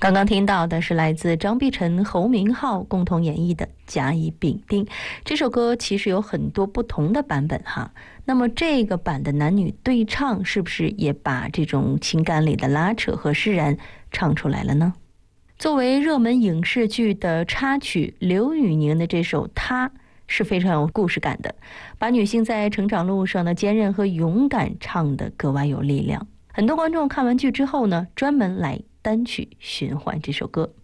刚刚听到的是来自张碧晨、侯明昊共同演绎的《甲乙丙丁》。这首歌其实有很多不同的版本哈。那么这个版的男女对唱是不是也把这种情感里的拉扯和释然唱出来了呢？作为热门影视剧的插曲，刘宇宁的这首《她》是非常有故事感的，把女性在成长路上的坚韧和勇敢唱得格外有力量。很多观众看完剧之后呢，专门来单曲循环这首歌。